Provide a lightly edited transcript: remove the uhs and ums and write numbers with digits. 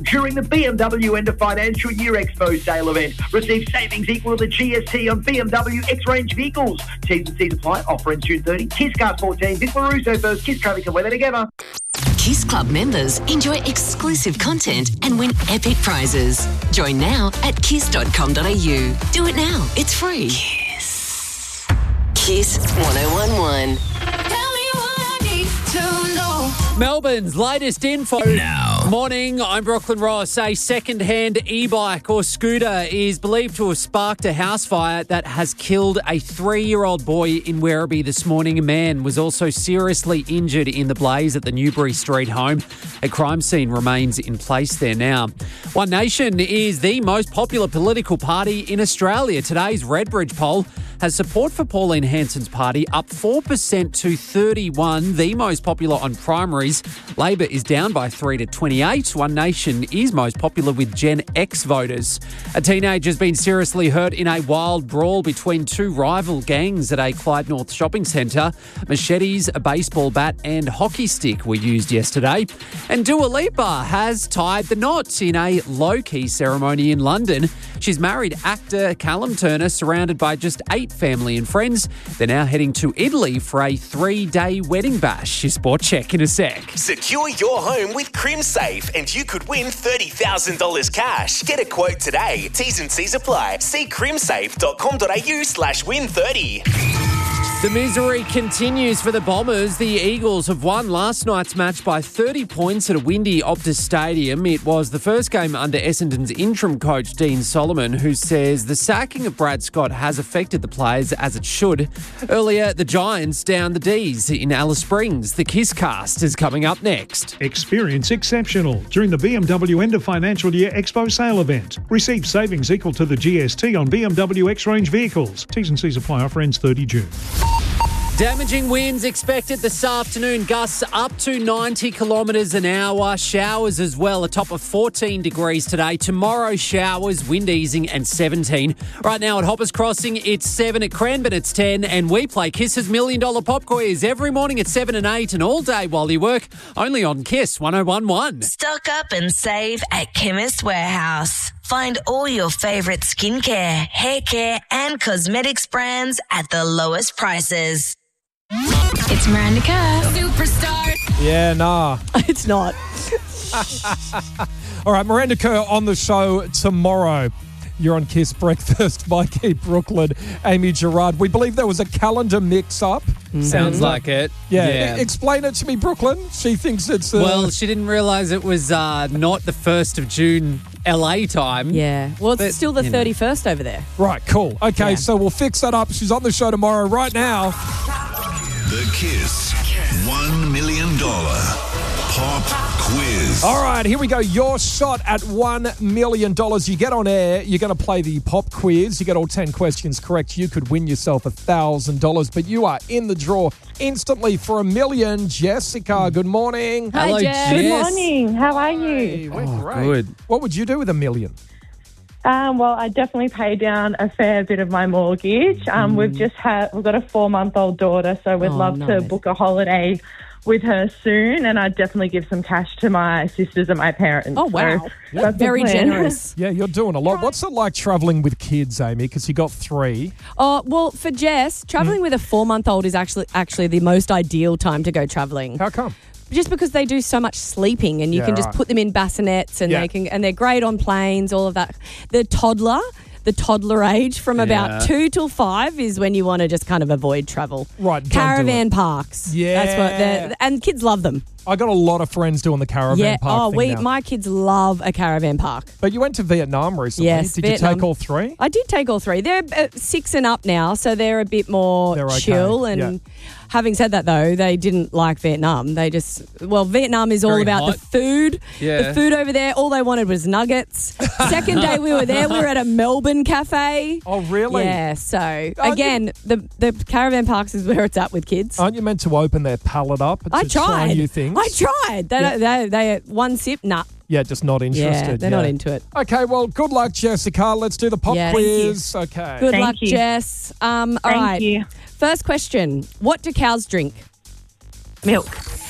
during the BMW End of Financial Year Expo sale event. Receive savings equal to the GST on BMW X-Range vehicles. T's and C's apply. Offer ends June 30. Kiss Cars 14. This Russo first. Kiss traffic and weather together. Kiss Club members enjoy exclusive content and win epic prizes. Join now at kiss.com.au. Do it now. It's free. Kiss 1011. Melbourne's latest info now. Morning, I'm Brooklyn Ross. A second-hand e-bike or scooter is believed to have sparked a house fire that has killed a 3-year-old boy in Werribee this morning. A man was also seriously injured in the blaze at the Newbury Street home. A crime scene remains in place there now. One Nation is the most popular political party in Australia. Today's Redbridge poll has support for Pauline Hanson's party up 4% to 31, the most popular on primaries. Labor is down by 3 to 28. One Nation is most popular with Gen X voters. A teenager has been seriously hurt in a wild brawl between two rival gangs at a Clyde North shopping centre. Machetes, a baseball bat and hockey stick were used yesterday. And Dua Lipa has tied the knot in a low-key ceremony in London. She's married actor Callum Turner, surrounded by just 8 family and friends. They're now heading to Italy for a 3-day wedding bash. Your sport check in a sec. Secure your home with CrimSafe and you could win $30,000 cash. Get a quote today. T's and C's apply. See crimsafe.com.au/win30. The misery continues for the Bombers. The Eagles have won last night's match by 30 points at a windy Optus Stadium. It was the first game under Essendon's interim coach, Dean Solomon, who says the sacking of Brad Scott has affected the players as it should. Earlier, the Giants down the D's in Alice Springs. The Kiss Cast is coming up next. Experience exceptional during the BMW End of Financial Year Expo sale event. Receive savings equal to the GST on BMW X-Range vehicles. T's and C's apply. Offer ends 30 June. Damaging winds expected this afternoon. Gusts up to 90 kilometres an hour. Showers as well, a top of 14 degrees today. Tomorrow, showers, wind easing and 17. Right now at Hoppers Crossing, it's 7. At Cranbourne, it's 10. And we play Kiss's $1 Million Pop Quiz every morning at 7 and 8 and all day while you work. Only on Kiss 1011. Stock up and save at Chemist Warehouse. Find all your favourite skincare, hair care and cosmetics brands at the lowest prices. It's Miranda Kerr. Superstar. Yeah, nah. It's not. All right, Miranda Kerr on the show tomorrow. You're on Kiss Breakfast. Mikey Brooklyn, Amy Gerard. We believe there was a calendar mix-up. Sounds like it. Yeah. Explain it to me, Brooklyn. She thinks it's... Well, she didn't realise it was not the 1st of June LA time. Yeah. Well, it's still the 31st over there. Right, cool. Okay, so we'll fix that up. She's on the show tomorrow. Right now... The Kiss $1 million Pop Quiz. All right, here we go. Your shot at $1 million. You get on air, you're going to play the Pop Quiz. You get all 10 questions correct. You could win yourself $1,000, but you are in the draw instantly for $1 million. Jessica, good morning. Hi, Jess. Good morning. How are you? Hey, we're great. Good. What would you do with $1 million? Well, I definitely pay down a fair bit of my mortgage. We've got a 4-month-old daughter, so we'd love to book a holiday with her soon, and I'd definitely give some cash to my sisters and my parents. Oh, wow. So that's very the plan. generous. Yeah, you're doing a lot. What's it like travelling with kids, Amy? Because you got 3. Oh, well, for Jess, travelling with a 4-month-old is actually the most ideal time to go travelling. How come? Just because they do so much sleeping, and you can just put them in bassinets, and and they're great on planes, all of that. The toddler age from about 2 till 5 is when you want to just kind of avoid travel. Right, caravan parks. Yeah, that's and kids love them. I got a lot of friends doing the caravan park thing now. My kids love a caravan park. But you went to Vietnam recently. Yes, Did Vietnam. you take all 3? I did take all 3. They're 6 and up now, so they're a bit more chill. And having said that, though, they didn't like Vietnam. Vietnam is all Very about hot. the food. Yeah. The food over there, all they wanted was nuggets. Second day we were there, we were at a Melbourne cafe. Oh, really? Yeah, so again, the caravan parks is where it's at with kids. Aren't you meant to open their palate up to try new things? I tried. They one sip, nah. Yeah, just not interested. Yeah, they're not into it. Okay, well, good luck, Jessica. Let's do the pop quiz. Okay. Good luck, Jess. All right. you. First question. What do cows drink? Milk.